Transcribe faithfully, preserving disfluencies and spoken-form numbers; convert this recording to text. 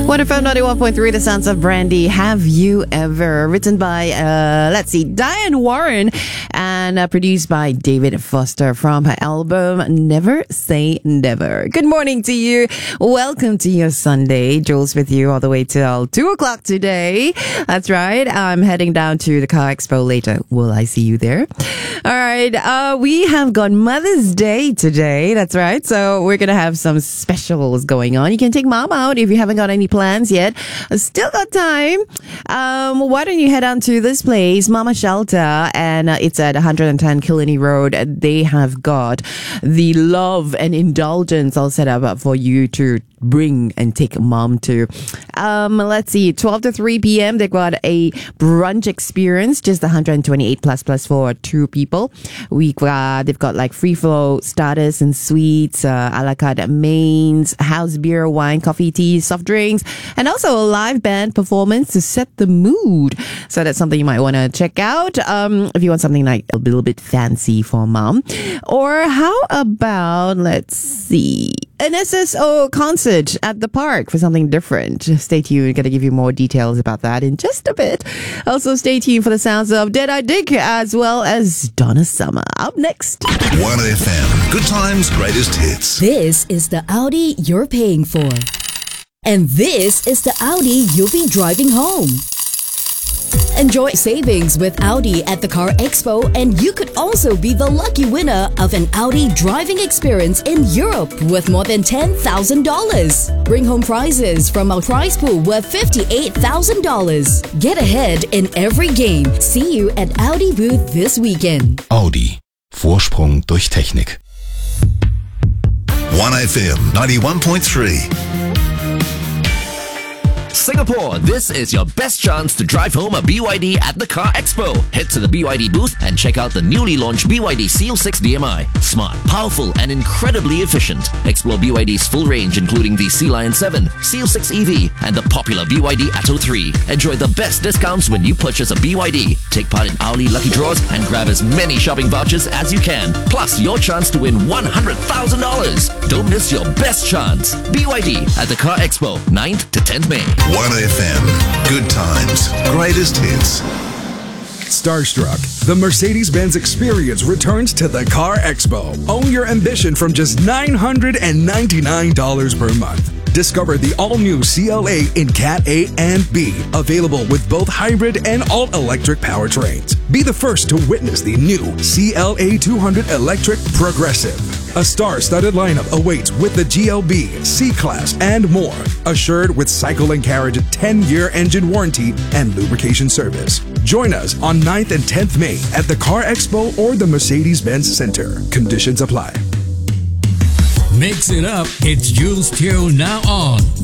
one F M ninety-one point three, The Sounds of Brandy. Have you ever? Written by, uh, let's see, Diane Warren and uh, produced by David Foster from her album Never Say Never. Good morning to you. Welcome to your Sunday. Jules with you all the way till two o'clock today. That's right. I'm heading down to the Car Expo later. Will I see you there? All right. Uh, we have got Mother's Day today. That's right. So we're going to have some specials going on. You can take mom out if you haven't got any plans yet. Still got time. Um, why don't you head on to this place, Mama Shelter, and uh, it's at one ten Killiney Road. They have got the love and indulgence all set up for you to bring and take mom to. Um, let's see, twelve to three p.m. They've got a brunch experience, just one twenty-eight plus plus for two people. We uh, they've got like free flow starters and sweets, uh, a la carte mains, house beer, wine, coffee, tea, soft drinks, and also a live band performance to set the mood. So that's something you might want to check out um, if you want something like a little bit fancy for mom. Or how about, let's see, an S S O concert at the park for something different. Stay tuned. Going to give you more details about that in just a bit. Also, stay tuned for the sounds of Dead-Eye Dick as well as Donna Summer. Up next. one F M. Good times, greatest hits. This is the Audi you're paying for. And this is the Audi you'll be driving home. Enjoy savings with Audi at the Car Expo, and you could also be the lucky winner of an Audi driving experience in Europe with more than ten thousand dollars. Bring home prizes from a prize pool worth fifty-eight thousand dollars. Get ahead in every game. See you at Audi booth this weekend. Audi. Vorsprung durch Technik. one F M ninety-one point three. Singapore, this is your best chance to drive home a B Y D at the Car Expo. Head to the B Y D booth and check out the newly launched B Y D Seal six D M I. Smart, powerful, and incredibly efficient. Explore B Y D's full range, including the Sea Lion seven, Seal six E V, and the popular B Y D Atto three. Enjoy the best discounts when you purchase a B Y D. Take part in hourly lucky draws and grab as many shopping vouchers as you can. Plus, your chance to win one hundred thousand dollars. Don't miss your best chance. B Y D at the Car Expo, ninth to tenth May. one F M. Good times, greatest hits. Starstruck, the Mercedes-Benz experience returns to the Car Expo. Own your ambition from just nine hundred ninety-nine dollars per month. Discover the all-new C L A in Cat A and B, available with both hybrid and all-electric powertrains. Be the first to witness the new C L A two hundred Electric Progressive. A star-studded lineup awaits with the G L B, C-Class, and more. Assured with Cycle and Carriage ten-year engine warranty and lubrication service. Join us on ninth and tenth May at the Car Expo or the Mercedes-Benz Center. Conditions apply. Mix it up. It's Jules Teo now on